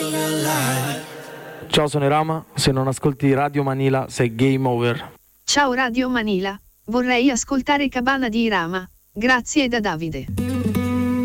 Ciao, sono Irama, se non ascolti Radio Manila sei game over. Ciao Radio Manila, vorrei ascoltare Cabana di Irama, grazie da Davide.